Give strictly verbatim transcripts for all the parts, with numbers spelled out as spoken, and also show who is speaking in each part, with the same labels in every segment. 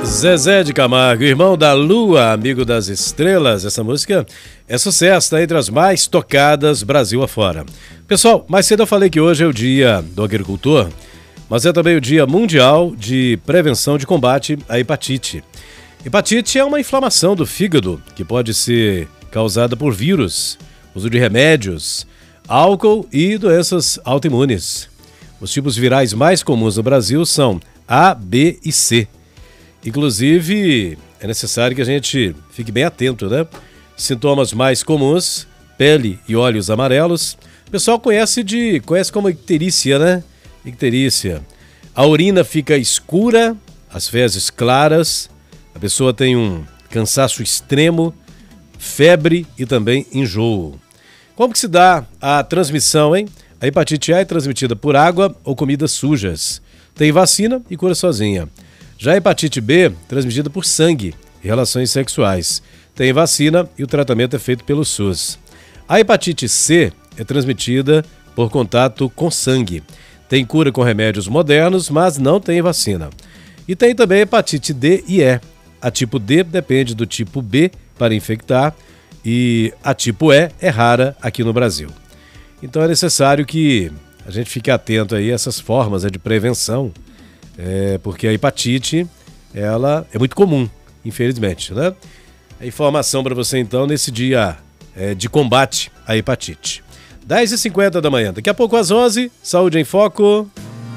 Speaker 1: Zezé de Camargo, irmão da lua, amigo das estrelas. Essa música é sucesso, tá entre as mais tocadas Brasil afora. Pessoal, mais cedo eu falei que hoje é o dia do agricultor, mas é também o dia mundial de prevenção de combate à hepatite. Hepatite é uma inflamação do fígado que pode ser causada por vírus, uso de remédios, álcool e doenças autoimunes. Os tipos virais mais comuns no Brasil são A, B e C. Inclusive, é necessário que a gente fique bem atento, né? Sintomas mais comuns, pele e olhos amarelos. O pessoal conhece, de, conhece como icterícia, né? Icterícia. A urina fica escura, as fezes claras, a pessoa tem um cansaço extremo, febre e também enjoo. Como que se dá a transmissão, hein? A hepatite A é transmitida por água ou comidas sujas. Tem vacina e cura sozinha. Já a hepatite B, transmitida por sangue e relações sexuais. Tem vacina e o tratamento é feito pelo SUS. A hepatite C é transmitida por contato com sangue. Tem cura com remédios modernos, mas não tem vacina. E tem também hepatite D e E. A tipo D depende do tipo B para infectar e a tipo E é rara aqui no Brasil. Então é necessário que a gente fique atento aí a essas formas de prevenção. É, porque a hepatite, ela é muito comum, infelizmente, né? A informação para você, então, nesse dia é, de combate à hepatite. dez e cinquenta da manhã. Daqui a pouco, às onze, Saúde em Foco.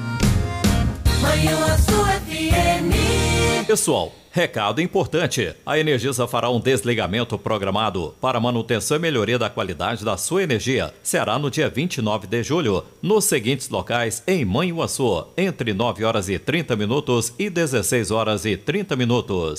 Speaker 2: Manhã Azul F M.
Speaker 3: Pessoal, recado importante. A Energisa fará um desligamento programado para manutenção e melhoria da qualidade da sua energia. Será no dia vinte e nove de julho, nos seguintes locais em Manhuaçu, entre nove horas e trinta minutos e dezesseis horas e trinta minutos.